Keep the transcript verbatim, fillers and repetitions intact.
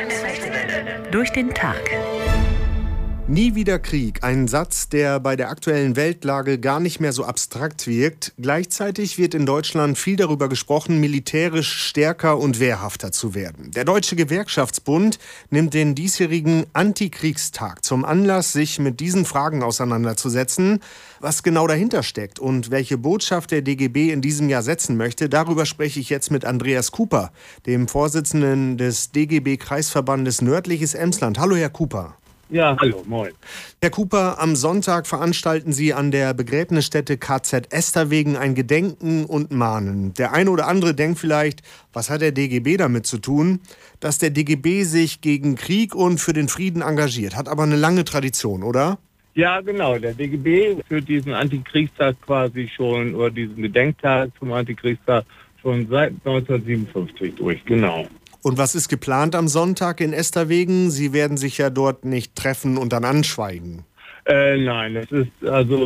Durch den Tag. Nie wieder Krieg, ein Satz, der bei der aktuellen Weltlage gar nicht mehr so abstrakt wirkt. Gleichzeitig wird in Deutschland viel darüber gesprochen, militärisch stärker und wehrhafter zu werden. Der Deutsche Gewerkschaftsbund nimmt den diesjährigen Antikriegstag zum Anlass, sich mit diesen Fragen auseinanderzusetzen. Was genau dahinter steckt und welche Botschaft der D G B in diesem Jahr setzen möchte, darüber spreche ich jetzt mit Andreas Cooper, dem Vorsitzenden des D G B-Kreisverbandes Nördliches Emsland. Hallo, Herr Cooper. Ja, hallo, moin. Herr Cooper, am Sonntag veranstalten Sie an der Begräbnisstätte K Z Esterwegen ein Gedenken und Mahnen. Der eine oder andere denkt vielleicht, was hat der D G B damit zu tun? Dass der D G B sich gegen Krieg und für den Frieden engagiert, hat aber eine lange Tradition, oder? Ja, genau. Der D G B führt diesen Antikriegstag quasi schon, oder diesen Gedenktag zum Antikriegstag schon seit neunzehnhundertsiebenundfünfzig durch, genau. Und was ist geplant am Sonntag in Esterwegen? Sie werden sich ja dort nicht treffen und dann anschweigen. Äh, nein, es ist also